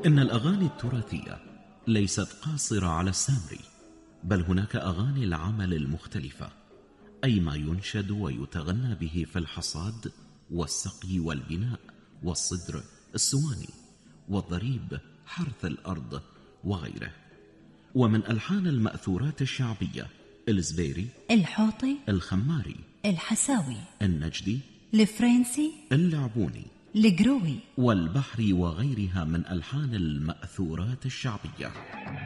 إن الأغاني التراثية ليست قاصرة على السامري، بل هناك أغاني العمل المختلفة، أي ما ينشد ويتغنى به في الحصاد والسقي والبناء والصدر السواني والضريب حرث الأرض وغيره. ومن ألحان المأثورات الشعبية الزبيري، الحوطي، الخماري، الحساوي، النجدي، الفرنسي، اللعبوني، القروي والبحري وغيرها من ألحان المأثورات الشعبية.